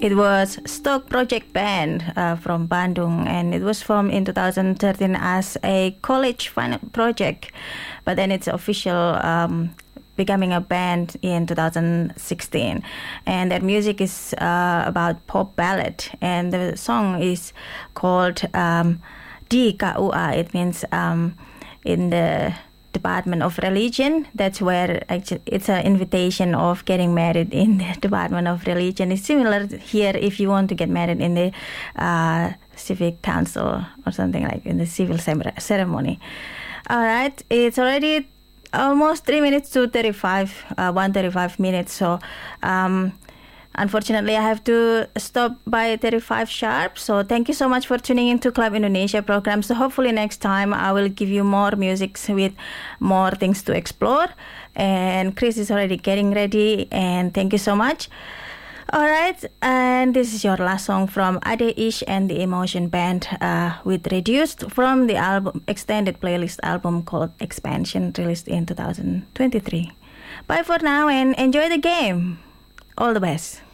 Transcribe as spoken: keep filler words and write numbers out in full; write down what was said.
It was Stock Project Band uh, from Bandung, and it was formed in two thousand thirteen as a college final project, but then it's official um, becoming a band in two thousand sixteen. And their music is uh, about pop ballad, and the song is called um, Di K U A. It means um, in the Department of Religion. That's where actually it's an invitation of getting married in the Department of Religion. It's similar here if you want to get married in the uh, civic council or something like in the civil ceremony. All right, it's already almost three minutes to thirty-five, uh, one thirty-five minutes. So um, unfortunately, I have to stop by thirty-five sharp. So thank you so much for tuning into Club Indonesia program. So hopefully next time I will give you more music with more things to explore. And Chris is already getting ready. And thank you so much. All right. And this is your last song from Ade Ish and the Emotion Band uh, with Reduced from the album extended playlist album called Expansion, released in two thousand twenty-three. Bye for now and enjoy the game. All the best.